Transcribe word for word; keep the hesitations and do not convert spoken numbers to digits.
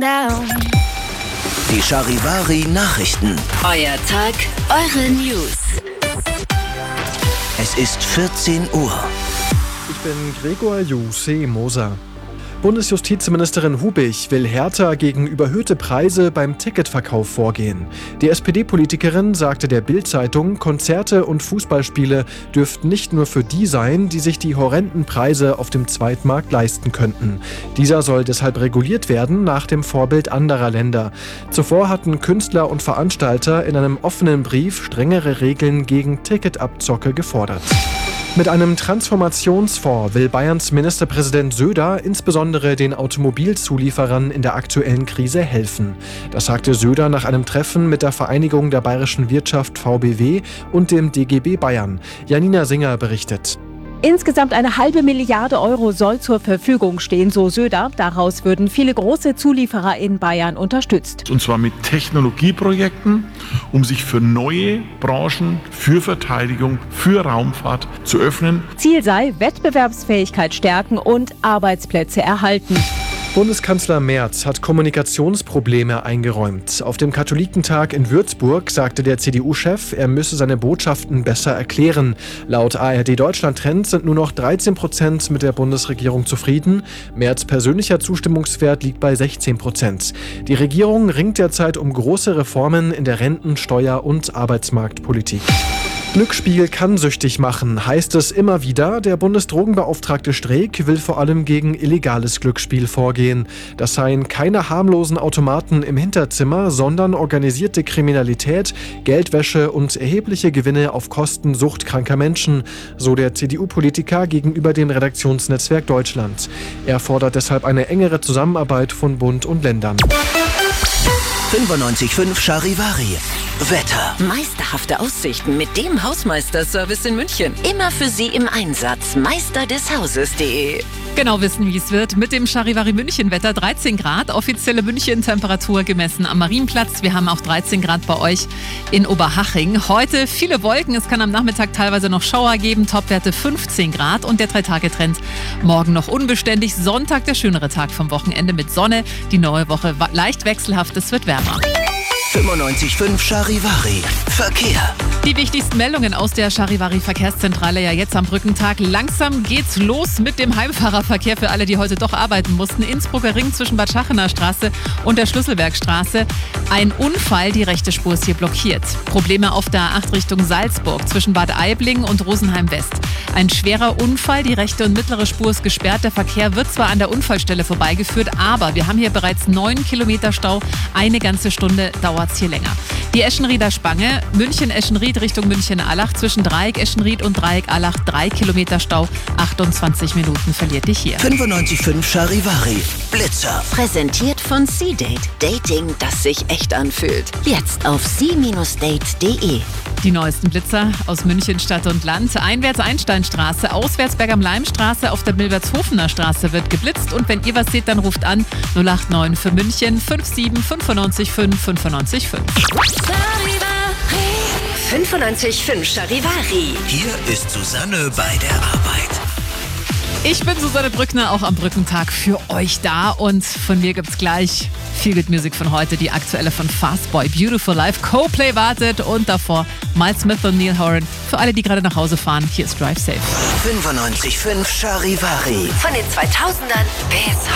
down. Die Charivari-Nachrichten. Euer Tag, eure News. Es ist vierzehn Uhr. Ich bin Gregor Jussi Moser. Bundesjustizministerin Hubich will härter gegen überhöhte Preise beim Ticketverkauf vorgehen. Die S P D-Politikerin sagte der Bild-Zeitung, Konzerte und Fußballspiele dürften nicht nur für die sein, die sich die horrenden Preise auf dem Zweitmarkt leisten könnten. Dieser soll deshalb reguliert werden nach dem Vorbild anderer Länder. Zuvor hatten Künstler und Veranstalter in einem offenen Brief strengere Regeln gegen Ticketabzocke gefordert. Mit einem Transformationsfonds will Bayerns Ministerpräsident Söder insbesondere den Automobilzulieferern in der aktuellen Krise helfen. Das sagte Söder nach einem Treffen mit der Vereinigung der bayerischen Wirtschaft V B W und dem D G B Bayern. Janina Singer berichtet. Insgesamt eine halbe Milliarde Euro soll zur Verfügung stehen, so Söder. Daraus würden viele große Zulieferer in Bayern unterstützt. Und zwar mit Technologieprojekten, um sich für neue Branchen, für Verteidigung, für Raumfahrt zu öffnen. Ziel sei Wettbewerbsfähigkeit stärken und Arbeitsplätze erhalten. Bundeskanzler Merz hat Kommunikationsprobleme eingeräumt. Auf dem Katholikentag in Würzburg sagte der C D U-Chef, er müsse seine Botschaften besser erklären. Laut A R D Deutschland Trend sind nur noch dreizehn Prozent mit der Bundesregierung zufrieden. Merz' persönlicher Zustimmungswert liegt bei sechzehn Prozent. Die Regierung ringt derzeit um große Reformen in der Renten-, Steuer- und Arbeitsmarktpolitik. Glücksspiel kann süchtig machen, heißt es immer wieder. Der Bundesdrogenbeauftragte Streeck will vor allem gegen illegales Glücksspiel vorgehen. Das seien keine harmlosen Automaten im Hinterzimmer, sondern organisierte Kriminalität, Geldwäsche und erhebliche Gewinne auf Kosten suchtkranker Menschen, so der C D U-Politiker gegenüber dem Redaktionsnetzwerk Deutschland. Er fordert deshalb eine engere Zusammenarbeit von Bund und Ländern. fünfundneunzig Komma fünf Charivari. Wetter. Meisterhafte Aussichten mit dem Hausmeister-Service in München. Immer für Sie im Einsatz. meister des hauses punkt de. Genau wissen, wie es wird. Mit dem Charivari München Wetter dreizehn Grad. Offizielle München-Temperatur gemessen am Marienplatz. Wir haben auch dreizehn Grad bei euch in Oberhaching. Heute viele Wolken. Es kann am Nachmittag teilweise noch Schauer geben. Topwerte fünfzehn Grad. Und der Drei-Tage-Trend morgen noch unbeständig. Sonntag der schönere Tag vom Wochenende mit Sonne. Die neue Woche leicht wechselhaft. Es wird wärmer. fünfundneunzig Komma fünf Charivari. Verkehr. Die wichtigsten Meldungen aus der Charivari-Verkehrszentrale ja jetzt am Brückentag. Langsam geht's los mit dem Heimfahrerverkehr für alle, die heute doch arbeiten mussten. Innsbrucker Ring zwischen Bad Schachener Straße und der Schlüsselbergstraße. Ein Unfall, die rechte Spur ist hier blockiert. Probleme auf der A acht Richtung Salzburg zwischen Bad Aibling und Rosenheim West. Ein schwerer Unfall, die rechte und mittlere Spur ist gesperrt. Der Verkehr wird zwar an der Unfallstelle vorbeigeführt, aber wir haben hier bereits neun Kilometer Stau. Eine ganze Stunde dauert es hier länger. Die Eschenrieder Spange, München-Eschenried Richtung München-Allach, zwischen Dreieck Eschenried und Dreieck Allach, drei Kilometer Stau, achtundzwanzig Minuten verliert dich hier. fünfundneunzig Komma fünf Charivari. Blitzer. Präsentiert von C-Date. Dating, das sich echt anfühlt. Jetzt auf c Bindestrich date punkt de. Die neuesten Blitzer aus München Stadt und Land. Einwärts Einsteinstraße, auswärts Berg am Leim-Straße, auf der Milbertshofener Straße wird geblitzt. Und wenn ihr was seht, dann ruft an null acht neun für München fünf sieben fünfundneunzig fünf fünfundneunzig fünf. fünfundneunzig Komma fünf Charivari. Hier ist Susanne bei der Arbeit. Ich bin Susanne Brückner, auch am Brückentag für euch da. Und von mir gibt's gleich Feel Good Music von heute, die aktuelle von Fastboy. Beautiful Life, Coldplay wartet und davor Miles Smith und Neil Horan. Für alle, die gerade nach Hause fahren, hier ist Drive Safe. fünfundneunzig Komma fünf Charivari. Von den zweitausendern bis